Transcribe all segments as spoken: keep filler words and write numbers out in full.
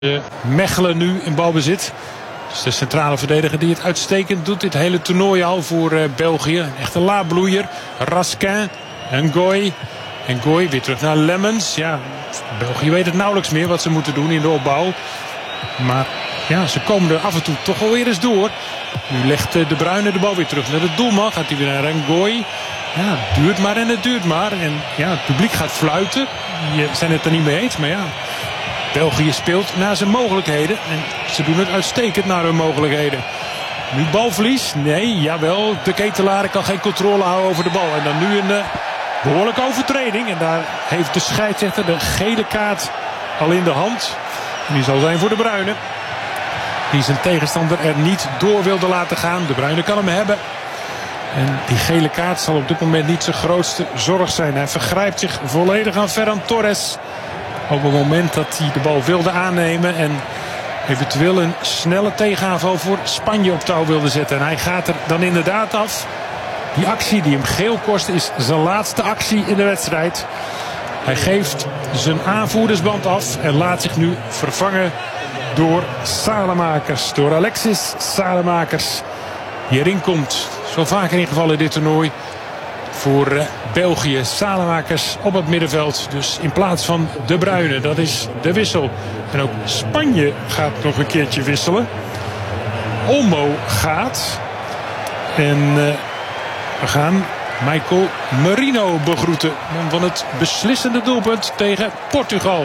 Mechelen nu in balbezit. Dus de centrale verdediger die het uitstekend doet. Dit hele toernooi al voor uh, België. Een echte laadbloeier. Raskin. Ngoy. Ngoy weer terug naar Lemmens. Ja, België weet het nauwelijks meer wat ze moeten doen in de opbouw. Maar ja, ze komen er af en toe toch wel weer eens door. Nu legt uh, De Bruyne de bal weer terug naar de doelman. Gaat hij weer naar Ngoy. Ja, het duurt maar en het duurt maar. En ja, het publiek gaat fluiten. Je zijn het er niet mee eens, maar ja. België speelt naar zijn mogelijkheden. En ze doen het uitstekend naar hun mogelijkheden. Nu balverlies. Nee, jawel. De Ketelaar kan geen controle houden over de bal. En dan nu een uh, behoorlijke overtreding. En daar heeft de scheidsrechter de gele kaart al in de hand. En die zal zijn voor De Bruyne. Die zijn tegenstander er niet door wilde laten gaan. De Bruyne kan hem hebben. En die gele kaart zal op dit moment niet zijn grootste zorg zijn. Hij vergrijpt zich volledig aan Ferran Torres. Op het moment dat hij de bal wilde aannemen en eventueel een snelle tegenaanval voor Spanje op touw wilde zetten. En hij gaat er dan inderdaad af. Die actie die hem geel kost is zijn laatste actie in de wedstrijd. Hij geeft zijn aanvoerdersband af en laat zich nu vervangen door Salemakers. Door Alexis Salemakers. Die erin komt. Zo vaker ingevallen in dit toernooi. Voor uh, België. Salemakers op het middenveld. Dus in plaats van De Bruyne. Dat is de wissel. En ook Spanje gaat nog een keertje wisselen. Olmo gaat. En uh, we gaan Michael Merino begroeten. Man van het beslissende doelpunt tegen Portugal.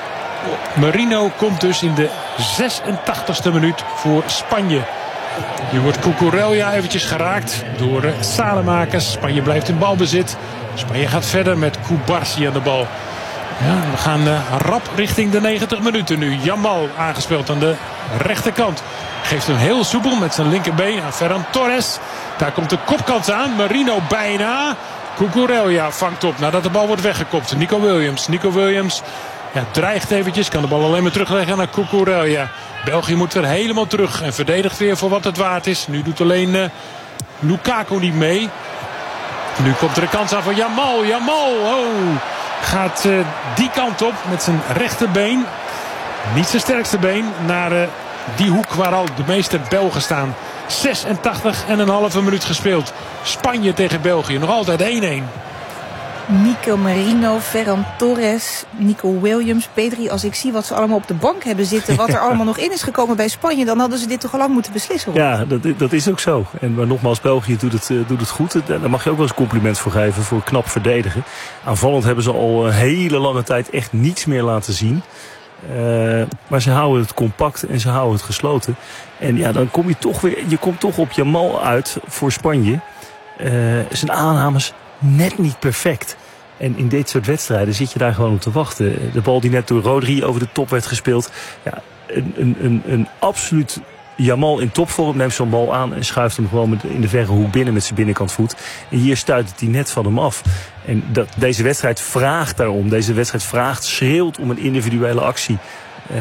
Merino komt dus in de zesentachtigste minuut voor Spanje. Hier wordt Cucurella eventjes geraakt door uh, Salemakers. Spanje blijft in balbezit. Spanje gaat verder met Cubarsi aan de bal. Ja, we gaan uh, rap richting de negentig minuten nu. Yamal aangespeeld aan de rechterkant. Geeft hem heel soepel met zijn linkerbeen aan Ferran Torres. Daar komt de kopkans aan. Merino bijna. Cucurella vangt op nadat de bal wordt weggekopt. Nico Williams. Nico Williams ja, dreigt eventjes. Kan de bal alleen maar terugleggen naar Cucurella. België moet weer helemaal terug en verdedigt weer voor wat het waard is. Nu doet alleen uh, Lukaku niet mee. Nu komt er een kans aan voor Yamal. Yamal oh, gaat uh, die kant op met zijn rechterbeen. Niet zijn sterkste been. Naar uh, die hoek waar al de meeste Belgen staan. zesentachtig en een halve minuut gespeeld. Spanje tegen België. Nog altijd één-één. Nico Merino, Ferran Torres, Nico Williams, Pedri. Als ik zie wat ze allemaal op de bank hebben zitten, wat er allemaal nog in is gekomen bij Spanje, dan hadden ze dit toch al lang moeten beslissen. Hoor. Ja, dat, dat is ook zo. En maar nogmaals, België doet het, uh, doet het goed. Daar mag je ook wel eens compliment voor geven, voor knap verdedigen. Aanvallend hebben ze al een hele lange tijd echt niets meer laten zien. Uh, maar ze houden het compact en ze houden het gesloten. En ja, dan kom je toch weer, je komt toch op Yamal uit voor Spanje. Uh, zijn aannames net niet perfect. En in dit soort wedstrijden zit je daar gewoon op te wachten. De bal die net door Rodri over de top werd gespeeld. Ja, een, een, een, een absoluut Yamal in topvorm. Neemt zo'n bal aan en schuift hem gewoon met, in de verre hoek binnen met zijn binnenkantvoet. En hier stuit het hij net van hem af. En dat, deze wedstrijd vraagt daarom. Deze wedstrijd vraagt, schreeuwt om een individuele actie. Uh,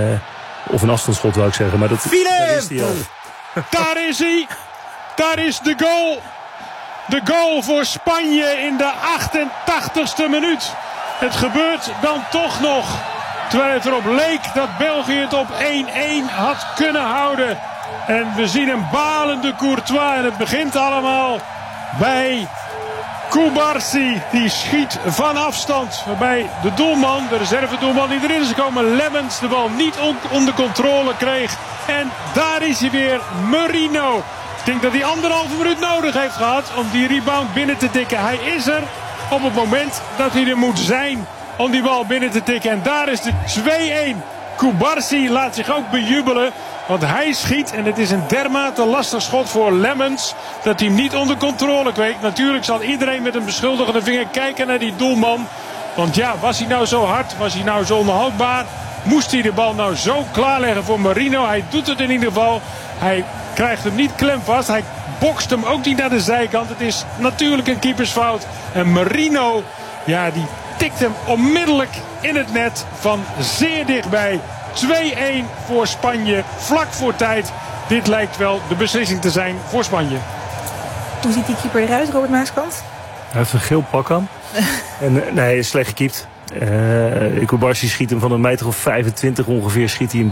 of een afstandsschot wou ik zeggen. Maar dat, daar is hij al. Daar is hij. Daar is de goal. De goal voor Spanje in de achtentachtigste minuut. Het gebeurt dan toch nog. Terwijl het erop leek dat België het op één-één had kunnen houden. En we zien een balende Courtois. En het begint allemaal bij Cubarsi. Die schiet van afstand. Waarbij de doelman, de reservedoelman die erin is gekomen, Lemmens, de bal niet on- onder controle kreeg. En daar is hij weer, Merino. Ik denk dat hij anderhalve minuut nodig heeft gehad om die rebound binnen te tikken. Hij is er op het moment dat hij er moet zijn om die bal binnen te tikken. En daar is de twee-één. Cubarsi laat zich ook bejubelen. Want hij schiet en het is een dermate lastig schot voor Lemmens. Dat hij hem niet onder controle kreeg. Natuurlijk zal iedereen met een beschuldigende vinger kijken naar die doelman. Want ja, was hij nou zo hard? Was hij nou zo onhoudbaar? Moest hij de bal nou zo klaarleggen voor Merino? Hij doet het in ieder geval. Hij krijgt hem niet klem vast. Hij bokst hem ook niet naar de zijkant. Het is natuurlijk een keepersfout. En Merino, ja, die tikt hem onmiddellijk in het net van zeer dichtbij. twee-één voor Spanje, vlak voor tijd. Dit lijkt wel de beslissing te zijn voor Spanje. Hoe ziet die keeper eruit, Robert Maaskant? Hij heeft een geel pak aan. en, nee, slecht gekiept. Uh, Ekubarsi schiet hem van een meter of vijfentwintig ongeveer, schiet hij hem